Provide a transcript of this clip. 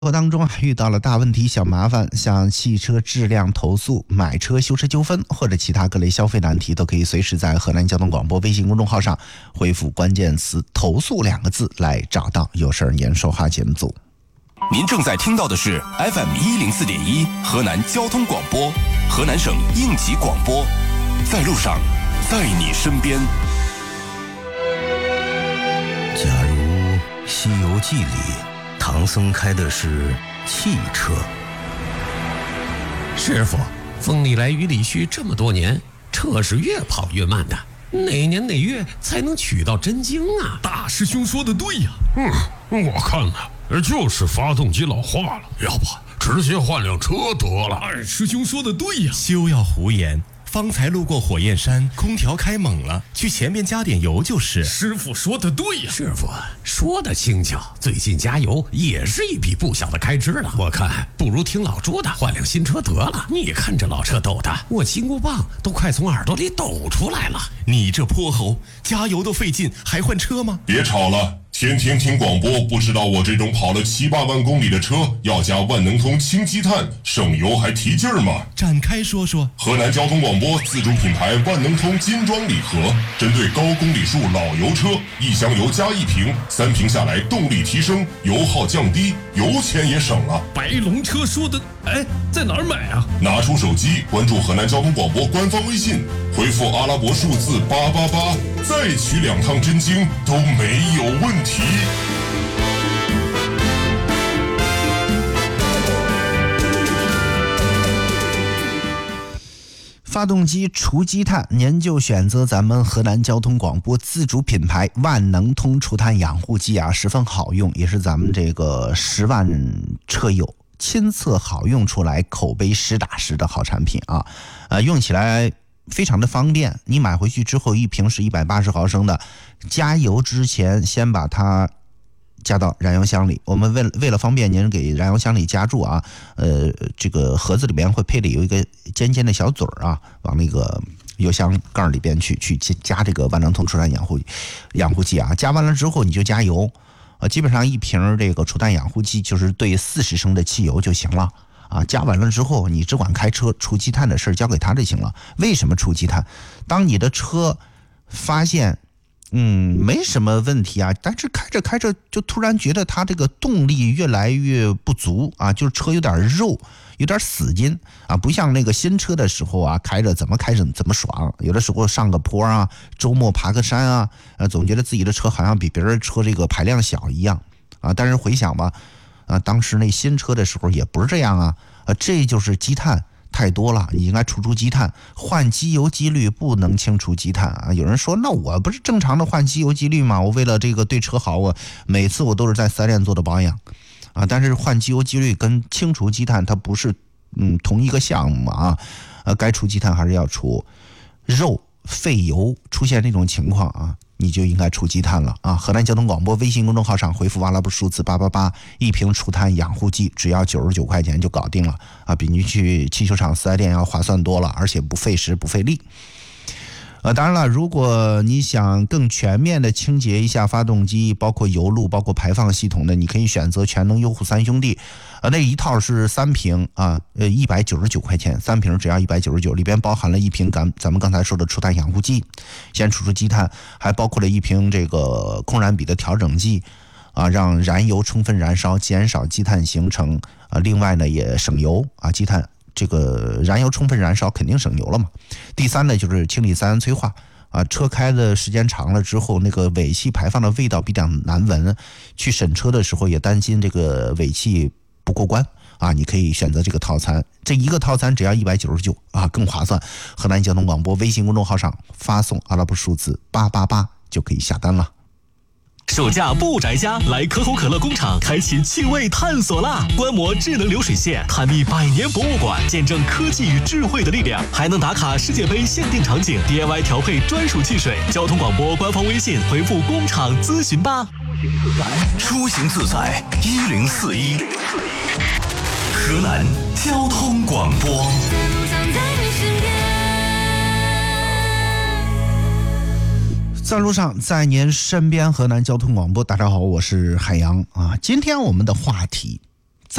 活当中遇到了大问题、小麻烦，像汽车质量投诉、买车修车纠纷或者其他各类消费难题，都可以随时在河南交通广播微信公众号上回复关键词“投诉”2个字来找到有事您说话节目组。 您正在听到的是 FM104.1 河南交通广播，河南省应急广播，在路上，在你身边。 假如《西游记》里唐僧开的是汽车， 师傅，风里来雨里去这么多年，车是越跑越慢的，哪年哪月才能取到真经啊？ 大师兄说的对呀。我看呢，就是发动机老化了，要不直接换辆车得了。二师兄说的对呀。 休要胡言，方才路过火焰山，空调开猛了，去前面加点油就是。 师傅说的对呀。 师傅说的轻巧，最近加油也是一笔不小的开支了。我看不如听老朱的，换辆新车得了。你看这老车抖的，我金箍棒都快从耳朵里抖出来了。 你这泼猴，加油都费劲，还换车吗？ 别吵了，天天听广播，不知道我这种跑了7、8万公里的车要加万能通氢积碳，省油还提劲儿吗？ 展开说说。 河南交通广播自主品牌万能通金装礼盒，针对高公里数老油车，1箱油加1瓶，3瓶下来动力提升，油耗降低，油钱也省了。 白龙车说的，在哪儿买啊？ 拿出手机关注河南交通广播官方微信，回复阿拉伯数字888，再取2趟真经都没有问题。 发动机除积碳，您就选择咱们河南交通广播自主品牌万能通除碳养护剂啊，十分好用，也是咱们这个10万车友亲测好用出来，口碑实打实的好产品啊！用起来非常的方便。你买回去之后，一瓶是180毫升的，加油之前先把它加到燃油箱里。我们为了方便您给燃油箱里加注啊，这个盒子里边会配的有一个尖尖的小嘴儿啊，往那个油箱盖里边去加这个万能通除碳养护剂啊。加完了之后你就加油，基本上一瓶这个除碳养护剂就是兑40升的汽油就行了啊。加完了之后你只管开车，除积碳的事交给他就行了。为什么除积碳？当你的车发现没什么问题啊，但是开着就突然觉得它这个动力越来越不足啊，就是车有点肉，有点死劲啊，不像那个新车的时候啊，开着怎么爽，有的时候上个坡啊，周末爬个山啊，总觉得自己的车好像比别人车这个排量小一样啊。但是回想吧，当时那新车的时候也不是这样啊，这就是积碳太多了，你应该除积碳，换机油机滤不能清除积碳啊！有人说，那我不是正常的换机油机滤吗？我为了这个对车好，我每次我都是在4S店做的保养啊。但是换机油机滤跟清除积碳它不是同一个项目啊。该除积碳还是要除。肉废油出现这种情况啊，你就应该除积碳了啊！河南交通广播微信公众号上回复阿拉伯数字888，一瓶除碳养护剂只要99块钱就搞定了啊，比你去汽修厂4S店要划算多了，而且不费时不费力。当然了，如果你想更全面的清洁一下发动机，包括油路，包括排放系统的，你可以选择全能优护3兄弟，那一套是3瓶啊，199块钱，3瓶只要199，里边包含了1瓶咱们刚才说的除碳养护剂，先除积碳，还包括了1瓶这个空燃比的调整剂啊，让燃油充分燃烧，减少积碳形成啊。另外呢，也省油啊，积碳。这个燃油充分燃烧肯定省油了嘛。第三呢，就是氢锂3胺催化啊，车开的时间长了之后，那个尾气排放的味道比较难闻，去审车的时候也担心这个尾气不过关啊。你可以选择这个套餐，这一个套餐只要199啊，更划算。河南交通广播微信公众号上发送阿拉伯数字888就可以下单了。 暑假不宅家，来可口可乐工厂开启趣味探索啦！观摩智能流水线，探秘100年博物馆，见证科技与智慧的力量，还能打卡世界杯限定场景， DIY 调配专属汽水。交通广播官方微信回复工厂咨询吧。 出行自在1041，河南交通广播。 在路上，在您身边，河南交通广播。大家好，我是海洋啊。今天我们的话题